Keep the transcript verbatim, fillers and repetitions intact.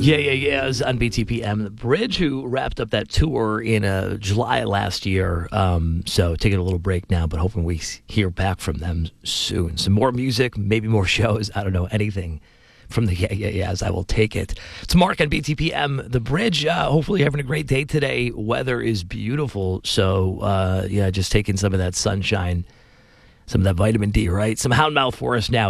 Yeah, yeah, yeah. It was on B T P M. The Bridge, who wrapped up that tour in uh, July last year. Um, so taking a little break now, but hoping we hear back from them soon. Some more music, maybe more shows. I don't know, anything from the Yeah, Yeah, Yeahs. I will take it. It's Mark on B T P M. The Bridge, uh, hopefully you're having a great day today. Weather is beautiful. So, uh, yeah, just taking some of that sunshine, some of that vitamin D, right? Some hound mouth for us now.